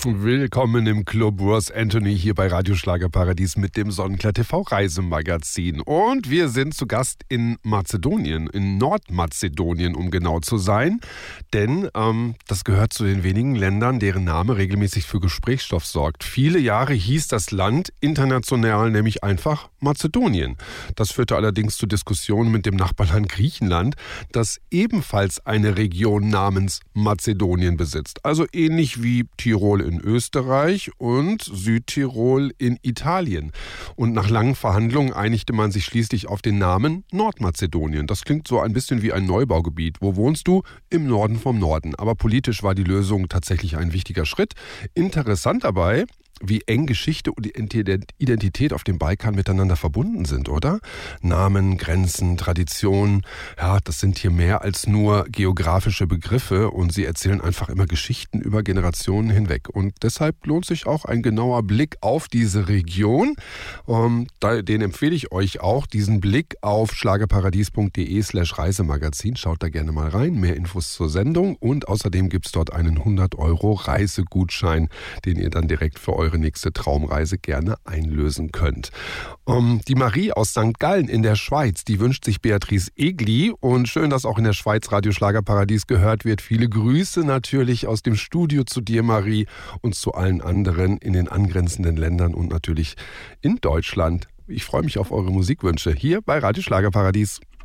Willkommen im Club. Ross Anthony hier bei Radio Schlagerparadies mit dem Sonnenklar TV Reisemagazin. Und wir sind zu Gast in Mazedonien, in Nordmazedonien, um genau zu sein. Denn das gehört zu den wenigen Ländern, deren Name regelmäßig für Gesprächsstoff sorgt. Viele Jahre hieß das Land international nämlich einfach Mazedonien. Das führte allerdings zu Diskussionen mit dem Nachbarland Griechenland, das ebenfalls eine Region namens Mazedonien besitzt. Also ähnlich wie Tirol in Österreich und Südtirol in Italien. Und nach langen Verhandlungen einigte man sich schließlich auf den Namen Nordmazedonien. Das klingt so ein bisschen wie ein Neubaugebiet. Wo wohnst du? Im Norden vom Norden. Aber politisch war die Lösung tatsächlich ein wichtiger Schritt. Interessant dabei, wie eng Geschichte und Identität auf dem Balkan miteinander verbunden sind, oder? Namen, Grenzen, Traditionen, ja, das sind hier mehr als nur geografische Begriffe und sie erzählen einfach immer Geschichten über Generationen hinweg. Und deshalb lohnt sich auch ein genauer Blick auf diese Region. Den empfehle ich euch auch, diesen Blick auf schlagerparadies.de/Reisemagazin. Schaut da gerne mal rein, mehr Infos zur Sendung und außerdem gibt es dort einen 100€ Reisegutschein, den ihr dann direkt für eure nächste Traumreise gerne einlösen könnt. Die Marie aus St. Gallen in der Schweiz, die wünscht sich Beatrice Egli und schön, dass auch in der Schweiz Radio Schlagerparadies gehört wird. Viele Grüße natürlich aus dem Studio zu dir, Marie, und zu allen anderen in den angrenzenden Ländern und natürlich in Deutschland. Ich freue mich auf eure Musikwünsche hier bei Radio Schlagerparadies.